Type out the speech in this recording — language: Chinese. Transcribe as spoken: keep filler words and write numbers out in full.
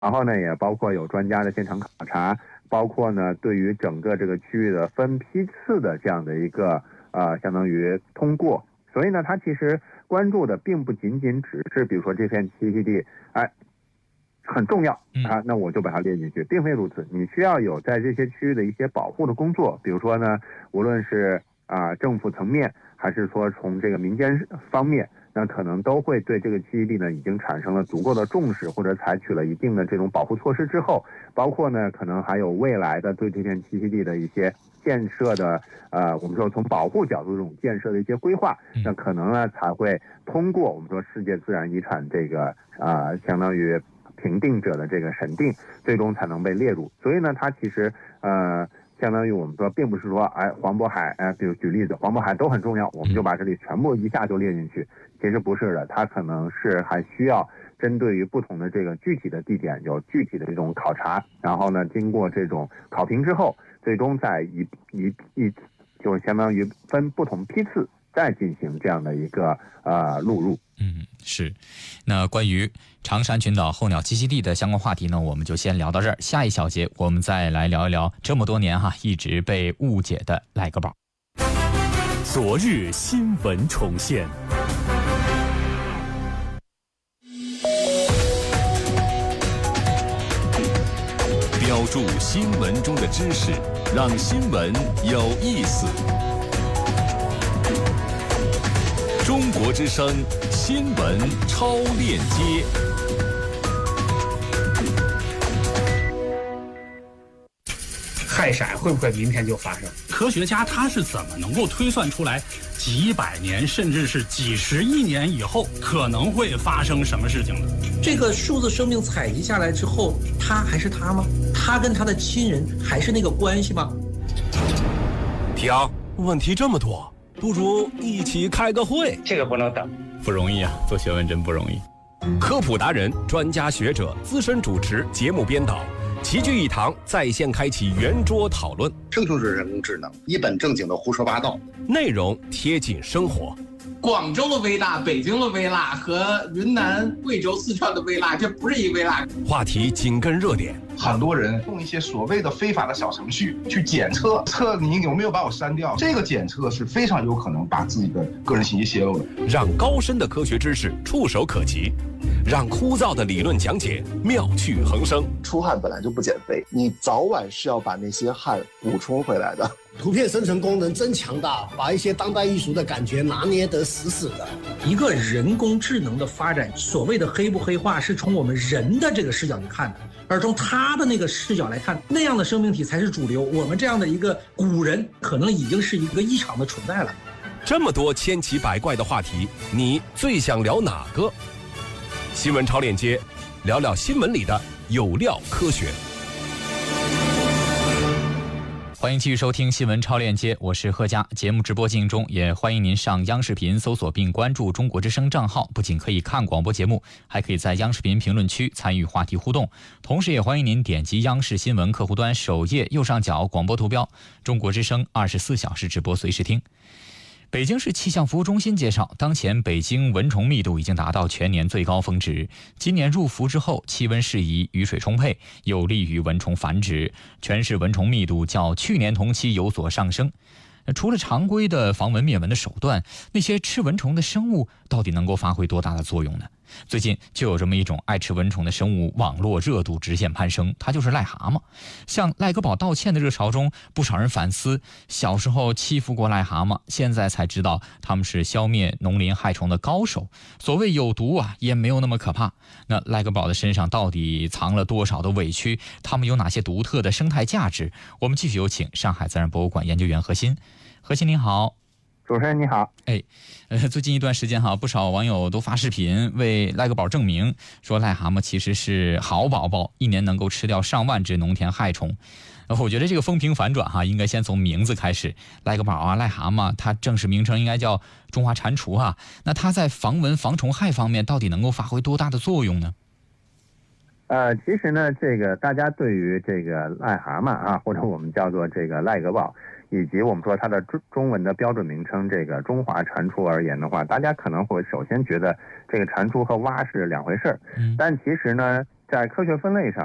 然后呢，也包括有专家的现场考察，包括呢对于整个这个区域的分批次的这样的一个呃相当于通过。所以呢，它其实关注的并不仅仅只是比如说这片栖息地，哎，很重要啊，那我就把它列进去，并非如此。你需要有在这些区域的一些保护的工作，比如说呢，无论是啊、呃、政府层面，还是说从这个民间方面，那可能都会对这个栖息地呢已经产生了足够的重视，或者采取了一定的这种保护措施之后，包括呢可能还有未来的对这片栖息地的一些建设的呃，我们说从保护角度这种建设的一些规划，那可能呢才会通过我们说世界自然遗产这个啊、呃、相当于评定者的这个审定，最终才能被列入。所以呢，它其实呃。相当于我们说，并不是说，哎，黄渤海，哎，比如举例子，黄渤海都很重要，我们就把这里全部一下就列进去。其实不是的，它可能是还需要针对于不同的这个具体的地点有具体的这种考察，然后呢，经过这种考评之后，最终再一一一就相当于分不同批次再进行这样的一个呃录入。 嗯，是。那关于长山群岛候鸟栖息地的相关话题呢，我们就先聊到这儿。下一小节我们再来聊一聊这么多年哈一直被误解的赖格堡。 昨日新闻重现。标注新闻中的知识，让新闻有意思。中国之声新闻超链接。 氦闪会不会明天就发生？ 科学家他是怎么能够推算出来几百年甚至是几十亿年以后可能会发生什么事情的？ 这个数字生命采集下来之后，他还是他吗？他跟他的亲人还是那个关系吗？ 停，问题这么多，不如一起开个会。 这个不能等， 不容易啊，做学问真不容易。 科普达人、专家学者、资深主持、节目编导齐聚一堂，在线开启圆桌讨论。 生就是人工智能，一本正经的胡说八道， 内容贴近生活。 广州的微辣、北京的微辣和云南、贵州、四川的微辣，这不是一微辣。 话题紧跟热点。 很多人用一些所谓的非法的小程序去检测，测你有没有把我删掉。这个检测是非常有可能把自己的个人信息泄露的。 让高深的科学知识触手可及，让枯燥的理论讲解妙趣横生。 出汗本来就不减肥，你早晚是要把那些汗补充回来的。 图片生成功能真强大，把一些当代艺术的感觉拿捏得死死的。 一个人工智能的发展，所谓的黑不黑化，是从我们人的这个视角去看的，而从他的那个视角来看，那样的生命体才是主流。我们这样的一个古人，可能已经是一个异常的存在了。 这么多千奇百怪的话题，你最想聊哪个？新闻超链接，聊聊新闻里的有料科学。 欢迎继续收听新闻超链接，我是贺佳。节目直播进行中，也欢迎您上央视频搜索并关注中国之声账号，不仅可以看广播节目，还可以在央视频评论区参与话题互动。同时也欢迎您点击央视新闻客户端首页右上角广播图标，中国之声二十四小时直播随时听。北京市气象服务中心介绍，当前北京蚊虫密度已经达到全年最高峰值。今年入伏之后，气温适宜，雨水充沛，有利于蚊虫繁殖。全市蚊虫密度较去年同期有所上升。除了常规的防蚊灭蚊的手段，那些吃蚊虫的生物到底能够发挥多大的作用呢？最近就有这么一种爱吃蚊虫的生物，网络热度直线攀升，它就是癞蛤蟆。向赖格堡道歉的热潮中，不少人反思，小时候欺负过癞蛤蟆，现在才知道他们是消灭农林害虫的高手。所谓有毒啊，也没有那么可怕。那赖格堡的身上到底藏了多少的委屈？他们有哪些独特的生态价值？我们继续有请上海自然博物馆研究员何鑫。何鑫您好。 主持人你好。 哎，呃，最近一段时间哈，不少网友都发视频为赖格堡证明，说癞蛤蟆其实是好宝宝，一年能够吃掉上万只农田害虫。呃，我觉得这个风评反转哈，应该先从名字开始。赖格堡啊，癞蛤蟆，它正式名称应该叫中华蟾蜍哈。那它在防蚊、防虫害方面到底能够发挥多大的作用呢？ 呃，其实呢，这个大家对于这个癞蛤蟆啊，或者我们叫做这个赖格堡，以及我们说它的中中文的标准名称这个中华蟾蜍而言的话，大家可能会首先觉得这个蟾蜍和蛙是两回事儿。但其实呢， 在科学分类上。